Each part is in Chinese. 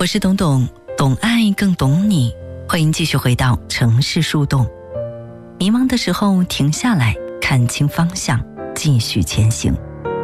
我是懂懂，懂爱更懂你。欢迎继续回到城市树洞。迷茫的时候停下来，看清方向，继续前行。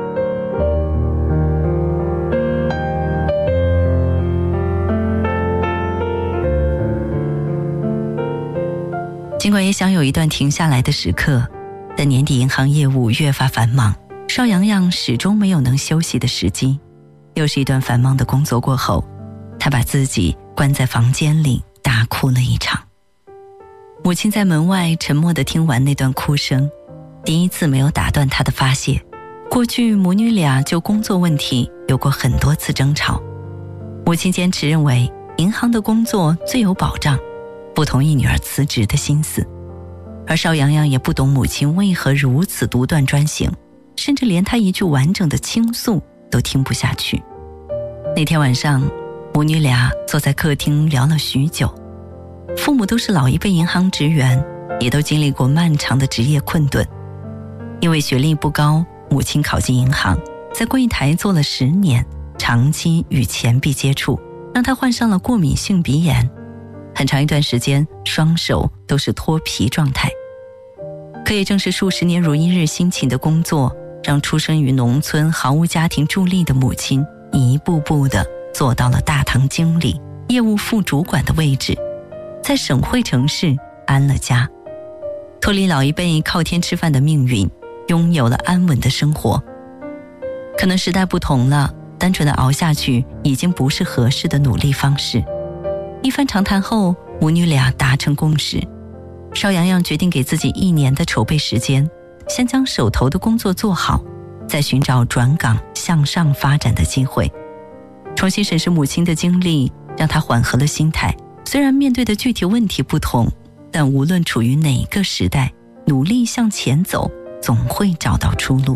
尽管也想有一段停下来的时刻，但年底银行业务越发繁忙，邵阳阳始终没有能休息的时机。又是一段繁忙的工作过后，他把自己关在房间里大哭了一场。母亲在门外沉默地听完那段哭声，第一次没有打断他的发泄。过去母女俩就工作问题有过很多次争吵，母亲坚持认为银行的工作最有保障，不同意女儿辞职的心思。而邵阳阳也不懂母亲为何如此独断专行，甚至连她一句完整的倾诉都听不下去。那天晚上，母女俩坐在客厅聊了许久。父母都是老一辈银行职员，也都经历过漫长的职业困顿。因为学历不高，母亲考进银行，在柜台做了10年，长期与钱币接触，让她患上了过敏性鼻炎。很长一段时间，双手都是脱皮状态。可也正是数十年如一日辛勤的工作，让出生于农村毫无家庭助力的母亲一步步地做到了大堂经理、业务副主管的位置，在省会城市安了家，脱离老一辈靠天吃饭的命运，拥有了安稳的生活。可能时代不同了，单纯的熬下去已经不是合适的努力方式。一番长谈后，母女俩达成共识，邵阳阳决定给自己1年的筹备时间，先将手头的工作做好，再寻找转岗向上发展的机会。重新审视母亲的经历，让她缓和了心态。虽然面对的具体问题不同，但无论处于哪个时代，努力向前走，总会找到出路。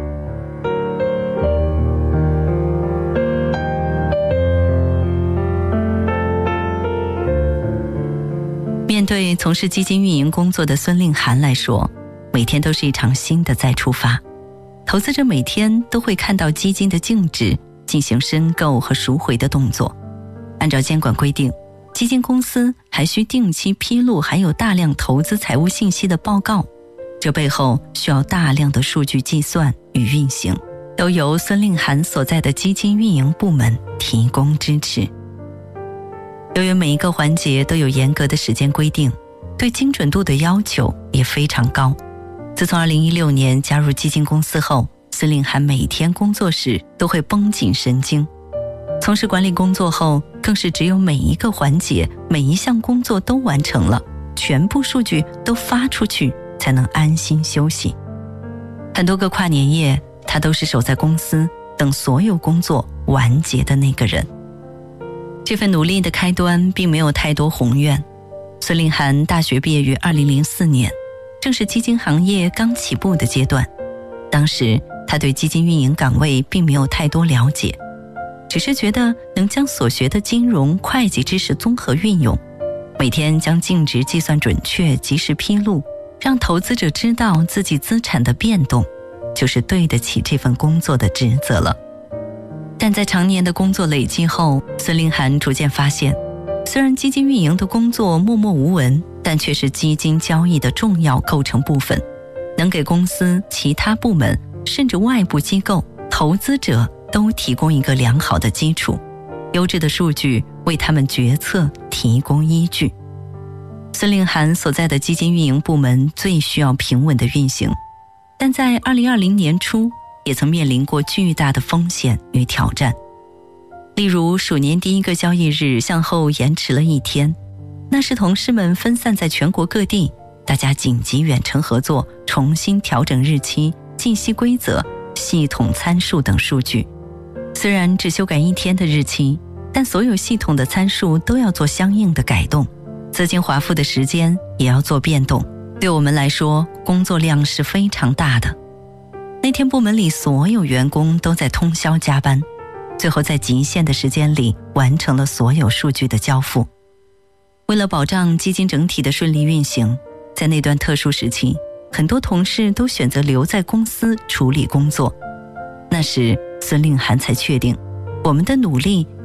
面对从事基金运营工作的孙令涵来说，每天都是一场新的再出发。投资者每天都会看到基金的净值，进行申购和赎回的动作。按照监管规定，基金公司还需定期披露含有大量投资财务信息的报告，这背后需要大量的数据计算与运行，都由孙令涵所在的基金运营部门提供支持。由于每一个环节都有严格的时间规定，对精准度的要求也非常高。自从2016年加入基金公司后，孙令涵每天工作时都会绷紧神经。从事管理工作后，更是只有每一个环节、每一项工作都完成了，全部数据都发出去，才能安心休息。很多个跨年夜，他都是守在公司等所有工作完结的那个人。这份努力的开端并没有太多宏愿。孙令涵大学毕业于2004年，正是基金行业刚起步的阶段。当时他对基金运营岗位并没有太多了解，只是觉得能将所学的金融、会计知识综合运用，每天将净值计算准确、及时披露，让投资者知道自己资产的变动，就是对得起这份工作的职责了。但在常年的工作累积后，孙令涵逐渐发现，虽然基金运营的工作默默无闻，但却是基金交易的重要构成部分，能给公司、其他部门甚至外部机构、投资者都提供一个良好的基础，优质的数据为他们决策提供依据。孙令涵所在的基金运营部门最需要平稳的运行，但在2020年初也曾面临过巨大的风险与挑战。例如鼠年第一个交易日向后延迟了1天，那时同事们分散在全国各地，大家紧急远程合作，重新调整日期、信息规则、系统参数等数据。虽然只修改1天的日期，但所有系统的参数都要做相应的改动，资金划付的时间也要做变动。对我们来说，工作量是非常大的。那天部门里所有员工都在通宵加班，最后在极限的时间里完成了所有数据的交付。为了保障基金整体的顺利运行，在那段特殊时期，很多同事都选择留在公司处理工作。那时孙令涵才确定，我们的努力还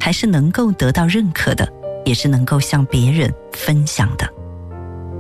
还是能够得到认可的，也是能够向别人分享的。